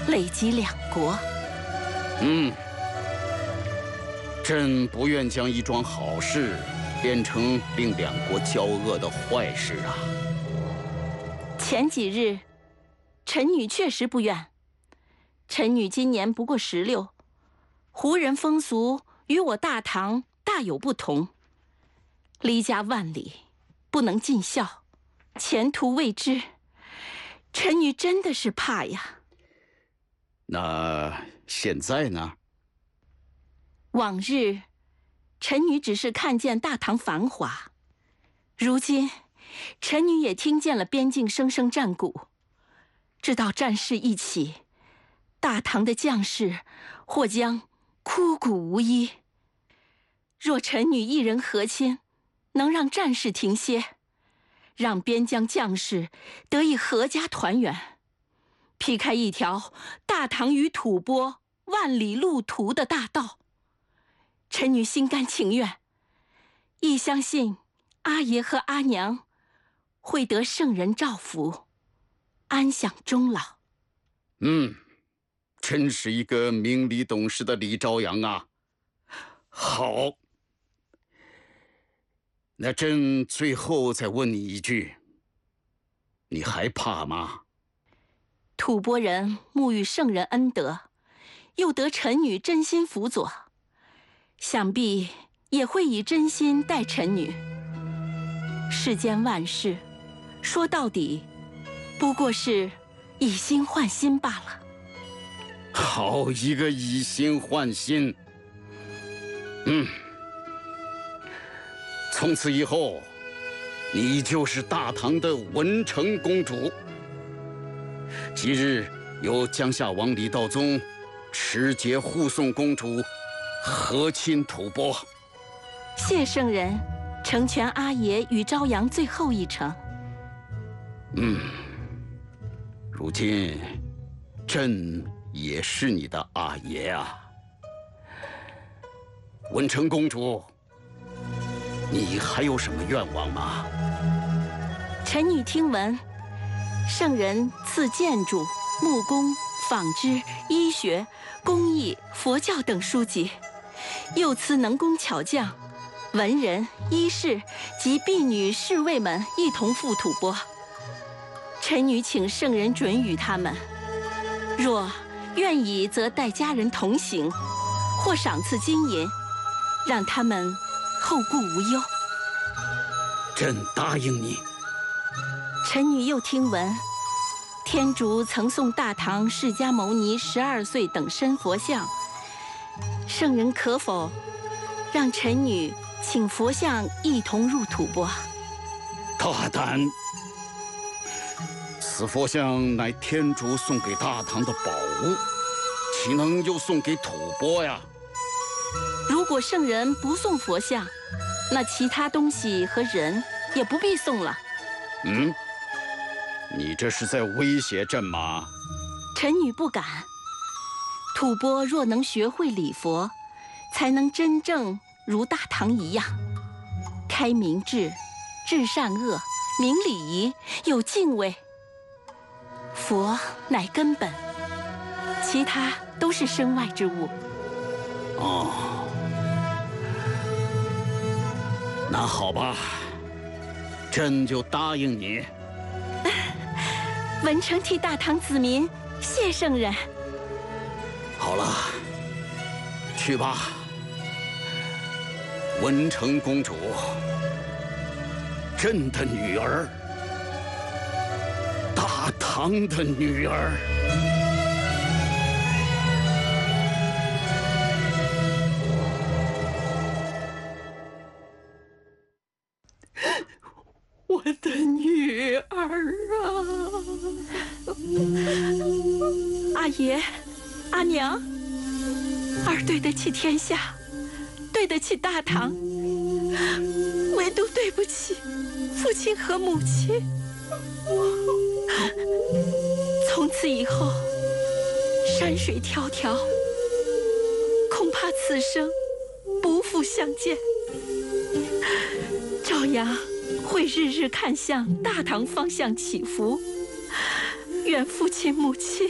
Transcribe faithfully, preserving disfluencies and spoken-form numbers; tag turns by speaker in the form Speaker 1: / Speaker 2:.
Speaker 1: 累及两国。
Speaker 2: 嗯，朕不愿将一桩好事变成令两国交恶的坏事啊。
Speaker 1: 前几日，臣女确实不愿。臣女今年不过十六，胡人风俗与我大唐大有不同，离家万里，不能尽孝，前途未知，臣女真的是怕呀。
Speaker 2: 那现在呢？
Speaker 1: 往日，臣女只是看见大唐繁华，如今，臣女也听见了边境声声战鼓，知道战事一起，大唐的将士或将枯骨无依。若臣女一人和亲，能让战事停歇，让边疆将士得以阖家团圆，劈开一条大唐与吐蕃万里路途的大道，臣女心甘情愿，亦相信阿爷和阿娘会得圣人照拂，安享终老。
Speaker 2: 嗯，真是一个明理懂事的李朝阳啊！好，那朕最后再问你一句，你还怕吗？
Speaker 1: 吐蕃人沐浴圣人恩德，又得臣女真心辅佐，想必也会以真心待臣女。世间万事，说到底，不过是以心换心罢了。
Speaker 2: 好一个以心换心！嗯，从此以后，你就是大唐的文成公主。即日由江夏王李道宗持节护送公主和亲吐蕃。
Speaker 1: 谢圣人成全阿爷与朝阳最后一程。
Speaker 2: 嗯，如今朕也是你的阿爷啊。文成公主，你还有什么愿望吗？
Speaker 1: 臣女听闻，圣人赐建筑、木工、纺织、医学、工艺、佛教等书籍，又赐能工巧匠、文人、医士及婢女、侍卫们一同赴吐蕃。臣女请圣人准予他们，若愿意，则带家人同行，或赏赐金银，让他们后顾无忧。
Speaker 2: 朕答应你。
Speaker 1: 臣女又听闻，天竺曾送大唐释迦牟尼十二岁等身佛像，圣人可否让臣女请佛像一同入吐蕃？
Speaker 2: 大胆！此佛像乃天竺送给大唐的宝物，岂能又送给吐蕃呀？
Speaker 1: 如果圣人不送佛像，那其他东西和人也不必送了。
Speaker 2: 嗯，你这是在威胁朕吗？
Speaker 1: 臣女不敢。吐蕃若能学会礼佛，才能真正如大唐一样，开明智，治善恶，明礼仪，有敬畏。佛乃根本，其他都是身外之物。
Speaker 2: 哦，那好吧，朕就答应你。
Speaker 1: 文成替大唐子民谢圣人。
Speaker 2: 好了，去吧，文成公主，朕的女儿，大唐的女儿。
Speaker 1: 我的女儿啊！阿爷，阿娘，儿对得起天下，对得起大唐，唯独对不起父亲和母亲。从此以后，山水迢迢，恐怕此生不复相见。朝阳会日日看向大唐方向祈福，愿父亲母亲